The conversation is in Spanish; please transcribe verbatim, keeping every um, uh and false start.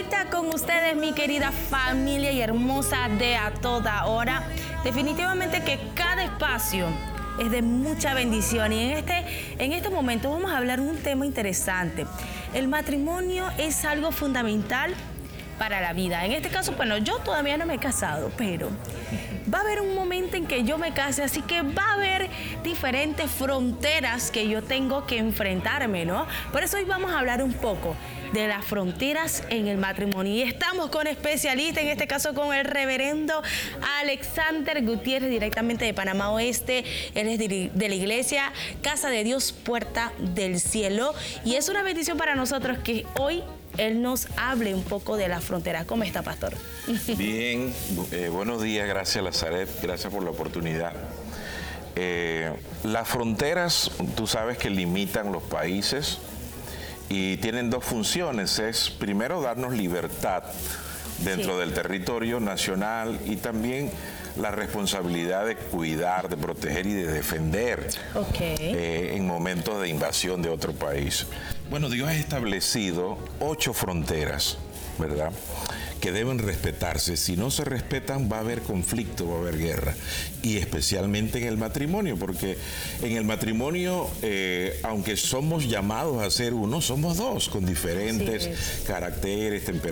vuelta con ustedes, mi querida familia y hermosa de A Toda Hora. Definitivamente que cada espacio es de mucha bendición y en este, en este momento vamos a hablar de un tema interesante. El matrimonio es algo fundamental para la vida. En este caso, bueno, yo todavía no me he casado, pero va a haber un momento en que yo me case, así que va a haber diferentes fronteras que yo tengo que enfrentarme, ¿no? Por eso hoy vamos a hablar un poco de las fronteras en el matrimonio. Y estamos con especialistas, en este caso con el reverendo Alexander Gutiérrez, directamente de Panamá Oeste. Él es de la iglesia Casa de Dios, Puerta del Cielo. Y es una bendición para nosotros que hoy él nos hable un poco de las fronteras. ¿Cómo está, pastor? Bien, eh, buenos días, gracias Lazaret, gracias por la oportunidad. Eh, las fronteras, tú sabes que limitan los países y tienen dos funciones. Es primero darnos libertad dentro sí. del territorio nacional y también la responsabilidad de cuidar, de proteger y de defender okay. eh, en momentos de invasión de otro país. Bueno, Dios ha establecido ocho fronteras, ¿verdad?, que deben respetarse. Si no se respetan, va a haber conflicto, va a haber guerra. Y especialmente en el matrimonio, porque en el matrimonio, eh, aunque somos llamados a ser uno, somos dos, con diferentes sí. caracteres, temperamentos.